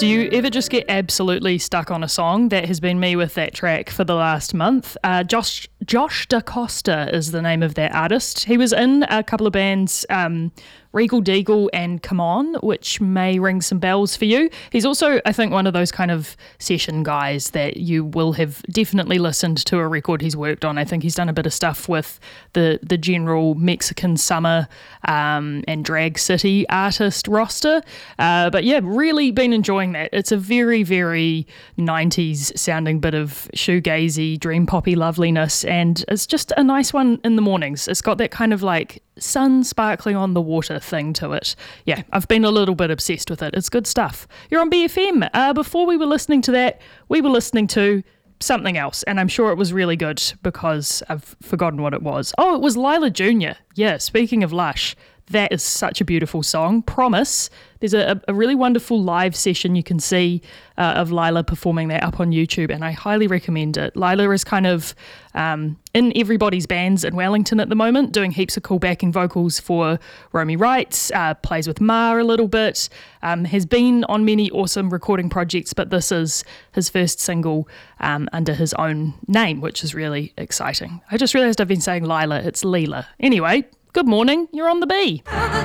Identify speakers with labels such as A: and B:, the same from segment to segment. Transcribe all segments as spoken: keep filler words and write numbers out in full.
A: Do you ever just get absolutely stuck on a song? That has been me with that track for the last month. Uh, Josh Josh DaCosta is the name of that artist. He was in a couple of bands, um, Regal Deagle and Come On, which may ring some bells for you. He's also, I think, one of those kind of session guys that you will have definitely listened to a record he's worked on. I think he's done a bit of stuff with the, the general Mexican Summer um, and Drag City artist roster. Uh, but yeah, really been enjoying that. It's a very, very nineties sounding bit of shoegazy, dream poppy loveliness, and it's just a nice one in the mornings. It's got that kind of like sun sparkling on the water thing to it. Yeah, I've been a little bit obsessed with it. It's good stuff. You're on B F M. Uh, before we were listening to that, we were listening to something else, and I'm sure it was really good because I've forgotten what it was. Oh, it was Lila Junior Yeah, speaking of Lush, that is such a beautiful song. Promise. There's a, a really wonderful live session you can see uh, of Lila performing that up on YouTube, and I highly recommend it. Lila is kind of um, in everybody's bands in Wellington at the moment, doing heaps of cool backing vocals for Romy Wright, uh, plays with Ma a little bit, um, has been on many awesome recording projects, but this is his first single um, under his own name, which is really exciting. I just realised I've been saying Lila, it's Leela. Anyway, good morning, you're on the B.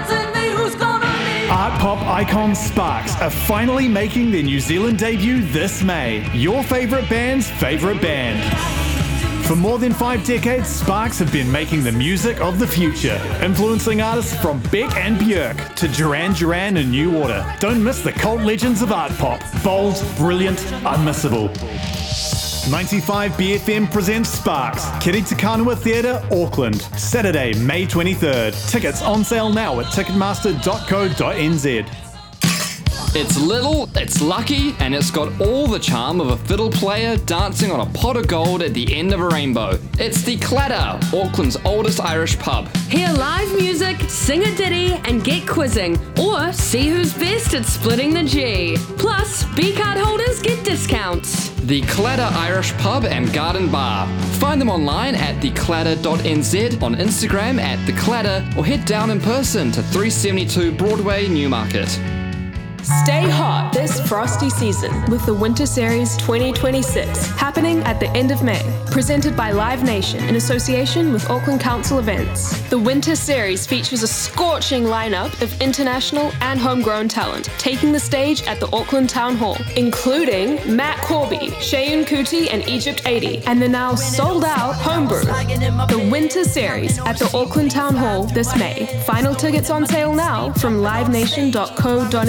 B: Art pop icon Sparks are finally making their New Zealand debut this May. Your favourite band's favourite band. For more than five decades, Sparks have been making the music of the future, influencing artists from Beck and Björk to Duran Duran and New Order. Don't miss the cult legends of art pop. Bold, brilliant, unmissable. ninety-five B F M presents Sparks, Kiri Te Kanua Theatre, Auckland, Saturday, May twenty-third. Tickets on sale now at ticketmaster dot co dot n z.
C: It's little, it's lucky, and it's got all the charm of a fiddle player dancing on a pot of gold at the end of a rainbow. It's the Clatter, Auckland's oldest Irish pub.
D: Hear live music, sing a ditty, and get quizzing, or see who's best at splitting the G. Plus, B-card holders get discounts.
C: The Clatter Irish Pub and Garden Bar. Find them online at the clatter dot n z, on Instagram at The Clatter, or head down in person to three seventy-two Broadway, Newmarket.
E: Stay hot this frosty season with the Winter Series twenty twenty-six, happening at the end of May. Presented by Live Nation in association with Auckland Council Events. The Winter Series features a scorching lineup of international and homegrown talent taking the stage at the Auckland Town Hall, including Matt Corby, Shayun Kuti and Egypt eighty, and the now sold-out Homebrew. The Winter Series at the Auckland Town Hall this May. Final tickets on sale now from live nation dot co dot n z.